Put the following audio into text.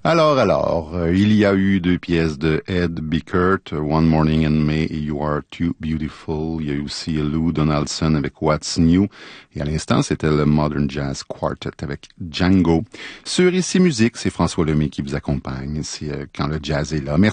Il y a eu deux pièces de Ed Bickert, One Morning in May et You Are Too Beautiful. Il y a eu aussi Lou Donaldson avec What's New. Et à l'instant, c'était le Modern Jazz Quartet avec Django. Sur Ici Musique, c'est François Lemay qui vous accompagne. C'est quand le jazz est là. Merci.